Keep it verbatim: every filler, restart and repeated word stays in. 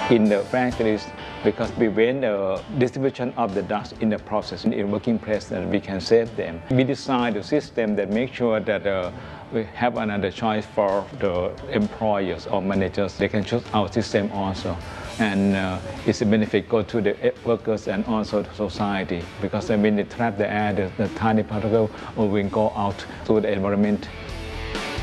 in the factories because prevent the distribution of the dust in the process in working place, and we can save them. We design the system that makes sure that uh, we have another choice for the employers or managers. They can choose our system also. And uh, it's a benefit go to the workers and also the society, because when they trap the air, the, the tiny particle will go out to the environment.